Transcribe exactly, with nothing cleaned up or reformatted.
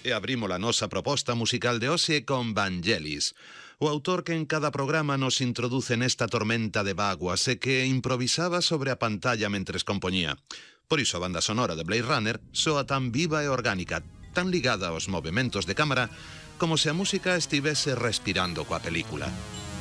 E abrimos a nosa proposta musical de hoxe con Vangelis, o autor que en cada programa nos introduce nesta tormenta de vaguas e que improvisaba sobre a pantalla mentres compoñía. Por iso a banda sonora de Blade Runner soa tan viva e orgánica, tan ligada aos movementos de cámara, como se a música estivese respirando coa película.